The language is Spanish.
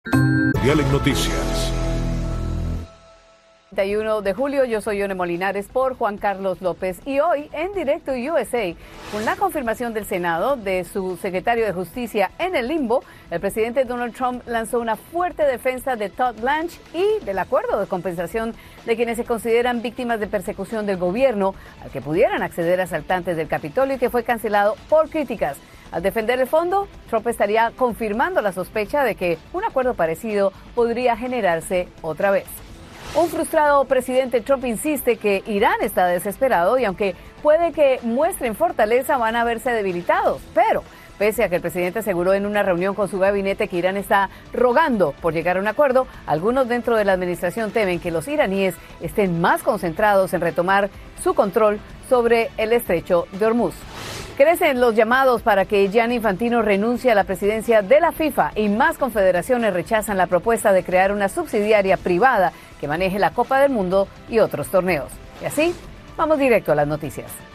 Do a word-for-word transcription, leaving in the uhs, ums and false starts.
Mundial en Noticias. treinta y uno de julio, yo soy Yone Molinares por Juan Carlos López y hoy en directo U S A, con la confirmación del Senado de su secretario de Justicia en el limbo, el presidente Donald Trump lanzó una fuerte defensa de Todd Blanche y del acuerdo de compensación de quienes se consideran víctimas de persecución del gobierno al que pudieran acceder asaltantes del Capitolio y que fue cancelado por críticas. Al defender el fondo, Trump estaría confirmando la sospecha de que un acuerdo parecido podría generarse otra vez. Un frustrado presidente Trump insiste que Irán está desesperado y aunque puede que muestren fortaleza van a verse debilitados, pero pese a que el presidente aseguró en una reunión con su gabinete que Irán está rogando por llegar a un acuerdo, algunos dentro de la administración temen que los iraníes estén más concentrados en retomar su control sobre el estrecho de Hormuz. Crecen los llamados para que Gianni Infantino renuncie a la presidencia de la FIFA y más confederaciones rechazan la propuesta de crear una subsidiaria privada que maneje la Copa del Mundo y otros torneos. Y así, vamos directo a las noticias.